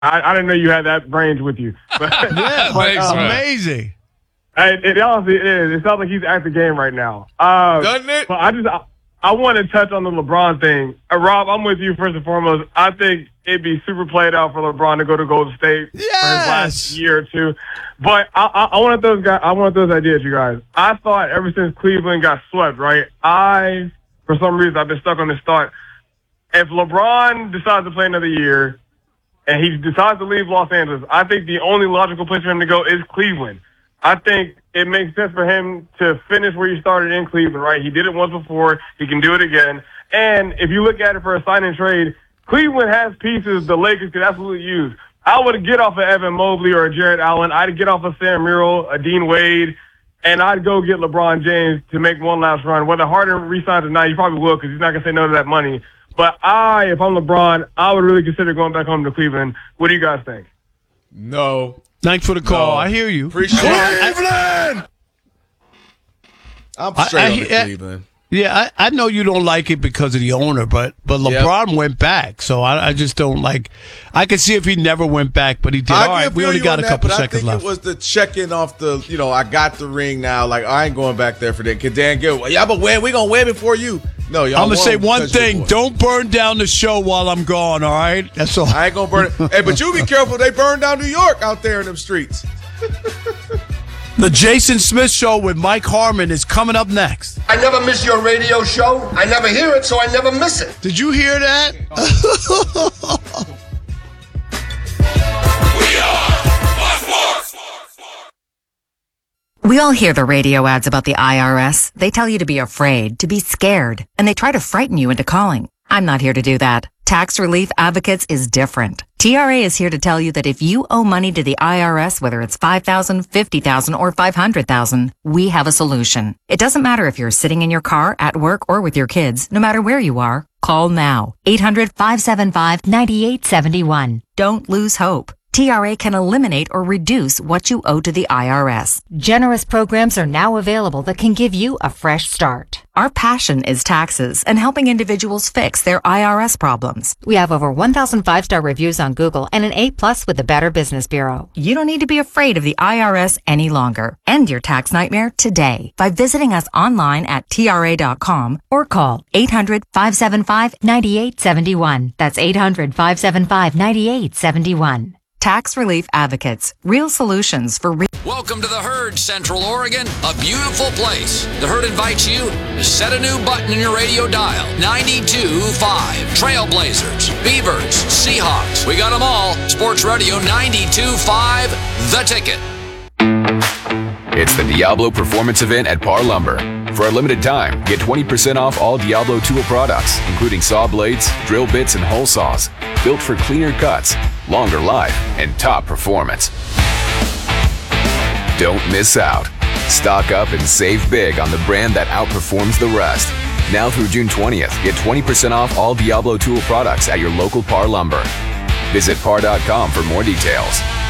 I didn't know you had that range with you. But, Yeah, Thanks, man. amazing. it honestly is. It sounds like he's at the game right now. Doesn't it? But I want to touch on the LeBron thing. Rob, I'm with you first and foremost. I think it'd be super played out for LeBron to go to Golden State for his last year or two. But I want to throw those ideas, you guys. I thought ever since Cleveland got swept, right? For some reason, I've been stuck on this thought. If LeBron decides to play another year and he decides to leave Los Angeles, I think the only logical place for him to go is Cleveland. I think it makes sense for him to finish where he started in Cleveland, right? He did it once before. He can do it again. And if you look at it for a sign and trade, Cleveland has pieces the Lakers could absolutely use. I would get off of Evan Mobley or a Jarrett Allen. I'd get off of Sam Merrill, a Dean Wade, and I'd go get LeBron James to make one last run. Whether Harden resigns or not, he probably will because he's not going to say no to that money. But if I'm LeBron, I would really consider going back home to Cleveland. What do you guys think? No. Thanks for the call. No. I hear you. Appreciate it. Cleveland! I'm straight on the Cleveland. Yeah, I know you don't like it because of the owner, but LeBron went back, so I just don't like. I could see if he never went back, but he did. All right, we only got a couple seconds left. I think it was the checking off the, I got the ring now. Like, I ain't going back there for that. Cause Dan Gill, yeah, but we gonna win before you. No, y'all. I'm gonna say one thing: don't burn down the show while I'm gone. All right, that's all. I ain't gonna burn it. Hey, but you be careful. They burn down New York out there in them streets. The Jason Smith Show with Mike Harmon is coming up next. I never miss your radio show. I never hear it, so I never miss it. Did you hear that? We all hear the radio ads about the IRS. They tell you to be afraid, to be scared, and they try to frighten you into calling. I'm not here to do that. Tax Relief Advocates is different. TRA is here to tell you that if you owe money to the IRS, whether it's $5,000, $50,000, or $500,000, we have a solution. It doesn't matter if you're sitting in your car, at work, or with your kids. No matter where you are, call now. 800-575-9871. Don't lose hope. TRA can eliminate or reduce what you owe to the IRS. Generous programs are now available that can give you a fresh start. Our passion is taxes and helping individuals fix their IRS problems. We have over 1,000 5-star reviews on Google and an A+ with the Better Business Bureau. You don't need to be afraid of the IRS any longer. End your tax nightmare today by visiting us online at TRA.com or call 800-575-9871. That's 800-575-9871. Tax Relief Advocates. Real solutions for Welcome to the Herd, Central Oregon, a beautiful place. The Herd invites you to set a new button in your radio dial. 92.5. Trailblazers, Beavers, Seahawks. We got them all. Sports Radio 92.5. The Ticket. It's the Diablo Performance Event at Par Lumber. For a limited time, get 20% off all Diablo tool products, including saw blades, drill bits, and hole saws. Built for cleaner cuts, longer life, and top performance. Don't miss out. Stock up and save big on the brand that outperforms the rest. Now through June 20th, get 20% off all Diablo tool products at your local Par Lumber. Visit par.com for more details.